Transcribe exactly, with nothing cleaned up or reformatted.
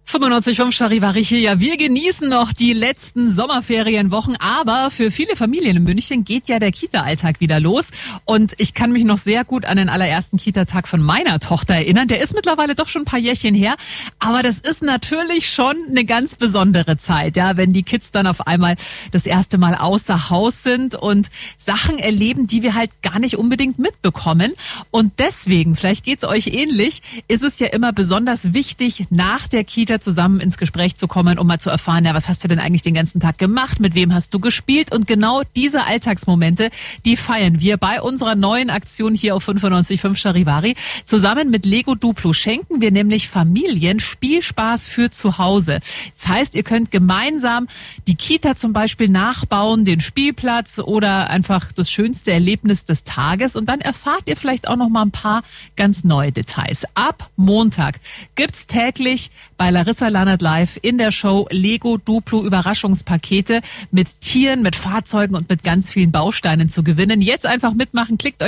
fünfundneunzig Komma fünf Charivari hier. Ja, wir genießen noch die letzten Sommerferienwochen, aber für viele Familien in München geht ja der Kita-Alltag wieder los. Und ich kann mich noch sehr gut an den allerersten Kita-Tag von meiner Tochter erinnern. Der ist mittlerweile doch schon ein paar Jährchen her. Aber das ist natürlich schon eine ganz besondere Zeit, ja, wenn die Kids dann auf einmal das erste Mal außer Haus sind und Sachen erleben, die wir halt gar nicht unbedingt mitbekommen. Und deswegen, vielleicht geht's euch ähnlich, ist es ja immer besonders wichtig, nach der Kita zusammen ins Gespräch zu kommen, um mal zu erfahren, ja, was hast du denn eigentlich den ganzen Tag gemacht, mit wem hast du gespielt? Und genau diese Alltagsmomente, die feiern wir bei unserer neuen Aktion hier auf fünfundneunzig Komma fünf Charivari. Zusammen mit Lego Duplo schenken wir nämlich Familien Spielspaß für zu Hause. Das heißt, ihr könnt gemeinsam die Kita zum Beispiel nachbauen, den Spielplatz oder einfach das schönste Erlebnis des Tages. Und dann erfahrt ihr vielleicht auch noch mal ein paar ganz neue Details. Ab Montag gibt's täglich bei Larissa Lannert Live in der Show Lego Duplo Überraschungspakete mit Tieren, mit Fahrzeugen und mit ganz vielen Bausteinen zu gewinnen. Jetzt einfach mitmachen, klickt euch